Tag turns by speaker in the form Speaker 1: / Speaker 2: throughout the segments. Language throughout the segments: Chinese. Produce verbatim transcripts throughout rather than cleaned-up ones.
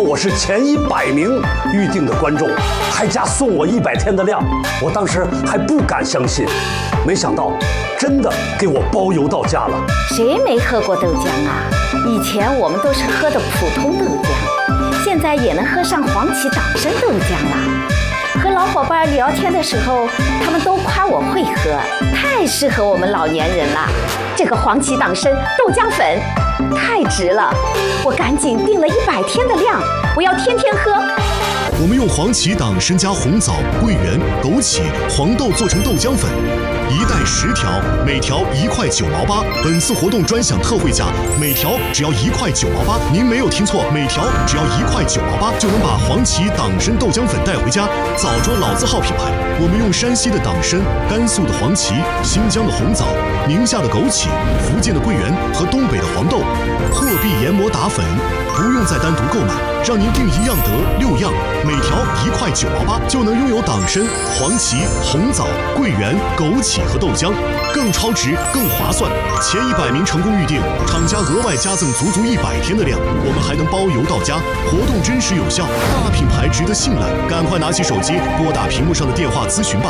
Speaker 1: 我是前一百名预定的观众，还加送我一百天的量。我当时还不敢相信，没想到真的给我包邮到家了。
Speaker 2: 谁没喝过豆浆啊？以前我们都是喝的普通豆浆，现在也能喝上黄芪党参豆浆了。和老伙伴聊天的时候，他们都夸我会喝，太适合我们老年人了。这个黄芪党参豆浆粉太值了，我赶紧订了一百天的量，我要天天喝。
Speaker 3: 我们用黄芪党参加红枣、桂圆、枸杞、黄豆做成豆浆粉，一袋十条，每条一块九毛八。本次活动专享特惠价，每条只要一块九毛八。您没有听错，每条只要一块九毛八，就能把黄芪党参豆浆粉带回家。枣庄老字号品牌，我们用山西的党参、甘肃的黄芪、新疆的红枣、宁夏的枸杞、福建的桂圆和东北的黄豆，货币研磨打粉，不用再单独购买，让您订一样得六样，每条一块九毛八，就能拥有党参、黄芪、红枣、桂圆、枸杞和豆浆，更超值、更划算。前一百名成功预定，厂家额外加赠足足一百天的量，我们还能包邮到家，活动真实有效，大品牌值得信赖，赶快拿起手机拨打屏幕上的电话咨询吧。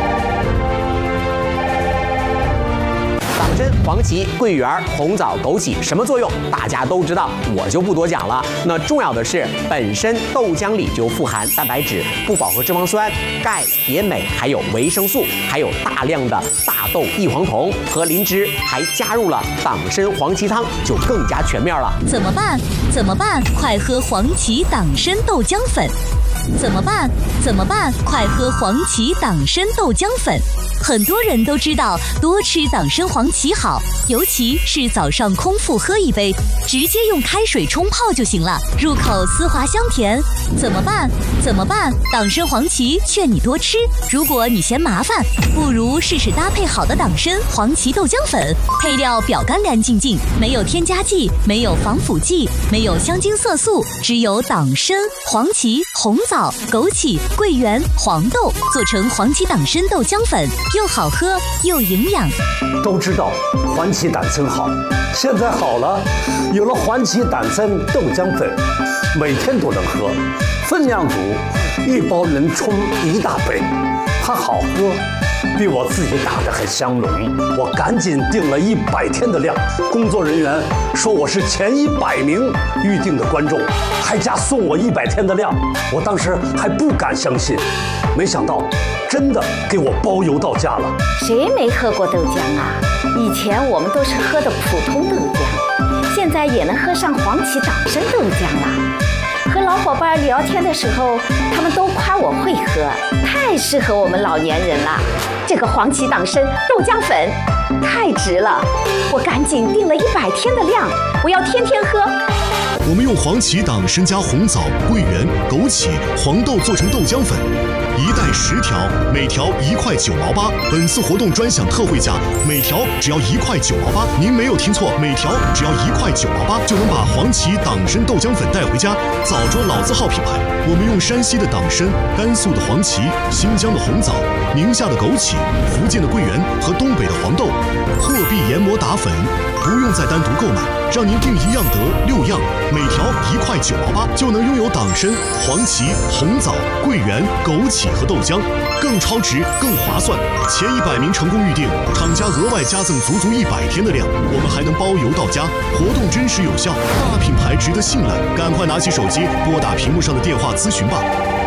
Speaker 4: 党参、黄芪、桂圆、红枣、枸杞什么作用？大家都知道，我就不多讲了。那重要的是，本身豆浆里就富含蛋白质、不饱和脂肪酸、钙、铁、镁，还有维生素，还有大量的大豆异黄酮和磷脂，还加入了党参黄芪汤，就更加全面了。
Speaker 5: 怎么办？怎么办？快喝黄芪党参豆浆粉！怎么办？怎么办？快喝黄芪党参豆浆粉！很多人都知道多吃党参黄芪好，尤其是早上空腹喝一杯，直接用开水冲泡就行了，入口丝滑香甜。怎么办？怎么办？党参黄芪劝你多吃，如果你嫌麻烦，不如试试搭配好的党参黄芪豆浆粉，配料表干干净净，没有添加剂，没有防腐剂，没有香精色素，只有党参、黄芪、红枣、枸杞、桂圆、黄豆做成黄芪党参豆浆粉，又好喝又营养。
Speaker 1: 都知道黄芪党参好，现在好了，有了黄芪党参豆浆粉，每天都能喝，分量足，一包能冲一大杯，它好喝，比我自己打的还香浓。我赶紧订了一百天的量，工作人员说我是前一百名预定的观众，还加送我一百天的量。我当时还不敢相信，没想到真的给我包邮到家了。
Speaker 2: 谁没喝过豆浆啊？以前我们都是喝的普通豆浆，现在也能喝上黄芪党参豆浆了。和老伙伴聊天的时候，他们都夸我会喝，太适合我们老年人了。这个黄芪党参豆浆粉太值了，我赶紧订了一百天的量，我要天天喝。
Speaker 3: 我们用黄芪党参加红枣、桂圆、枸杞、黄豆做成豆浆粉，一袋十条，每条一块九毛八。本次活动专享特惠价，每条只要一块九毛八。您没有听错，每条只要一块九毛八，就能把黄芪党参豆浆粉带回家。枣庄老字号品牌，我们用山西的党参、甘肃的黄芪、新疆的红枣、宁夏的枸杞、福建的桂圆和东北的黄豆，货币研磨打粉，不用再单独购买，让您订一样得六样，每条一块九毛八，就能拥有党参、黄芪、红枣、桂圆、枸杞和豆浆，更超值、更划算。前一百名成功预定，厂家额外加赠足足一百天的量，我们还能包邮到家，活动真实有效，大品牌值得信赖，赶快拿起手机拨打屏幕上的电话咨询吧。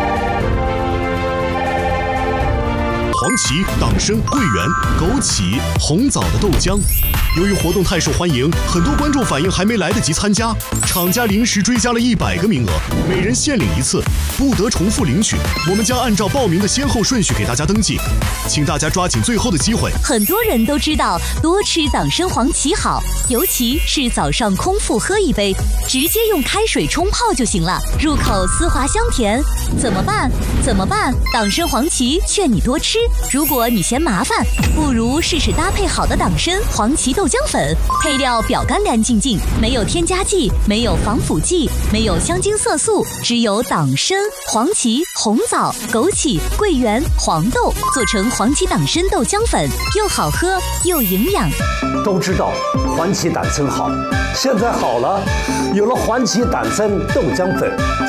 Speaker 3: 黄芪、党参、桂圆、枸杞、红枣的豆浆。由于活动太受欢迎，很多观众反映还没来得及参加，厂家临时追加了一百个名额，每人限领一次，不得重复领取。我们将按照报名的先后顺序给大家登记，请大家抓紧最后的机会。
Speaker 5: 很多人都知道多吃党参黄芪好，尤其是早上空腹喝一杯，直接用开水冲泡就行了，入口丝滑香甜。怎么办？怎么办？党参黄芪劝你多吃，如果你嫌麻烦，不如试试搭配好的党参黄芪豆浆粉，配料表干干净净，没有添加剂，没有防腐剂，没有香精色素，只有党参、黄芪、红枣、枸杞、桂圆、黄豆做成黄芪党参豆浆粉，又好喝又营养。
Speaker 1: 都知道黄芪党参好，现在好了，有了黄芪党参豆浆粉，